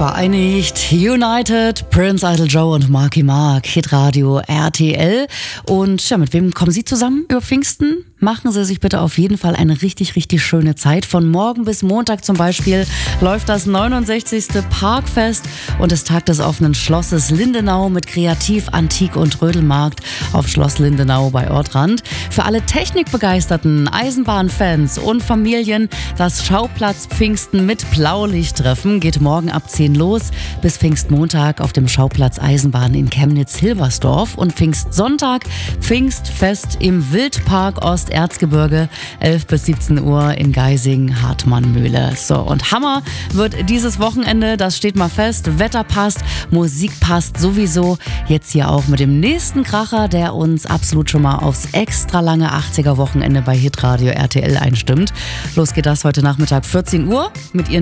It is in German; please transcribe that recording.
vereinigt. United, Prince Idol Joe und Marky Mark, Hitradio RTL. Und ja, mit wem kommen Sie zusammen über Pfingsten? Machen Sie sich bitte auf jeden Fall eine richtig, richtig schöne Zeit. Von morgen bis Montag zum Beispiel läuft das 69. Parkfest und des Tag des offenen Schlosses Lindenau mit Kreativ-, Antik- und Rödelmarkt auf Schloss Lindenau bei Ortrand. Für alle Technikbegeisterten, Eisenbahnfans und Familien das Schauplatz Pfingsten mit Blaulichttreffen geht morgen ab 10 los bis Pfingstmontag auf dem Schauplatz Eisenbahn in Chemnitz-Hilbersdorf und Pfingstsonntag Pfingstfest im Wildpark Osterzgebirge 11 bis 17 Uhr in Geising-Hartmann-Mühle. So, und Hammer wird dieses Wochenende, das steht mal fest. Wetter passt, Musik passt sowieso. Jetzt hier auch mit dem nächsten Kracher, der uns absolut schon mal aufs extra lange 80er-Wochenende bei Hitradio RTL einstimmt. Los geht das heute Nachmittag 14 Uhr mit Ihren